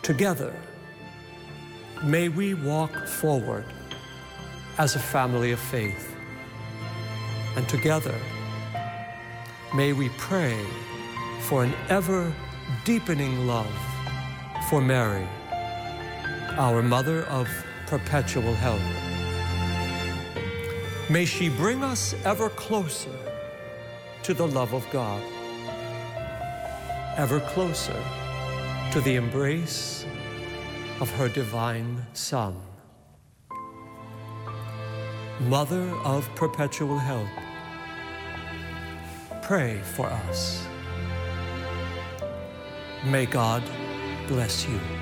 Together, may we walk forward as a family of faith. And together, may we pray for an ever-deepening love for Mary, our Mother of Perpetual Help. May she bring us ever closer to the love of God, ever closer to the embrace of her divine Son. Mother of Perpetual Help, pray for us. May God bless you.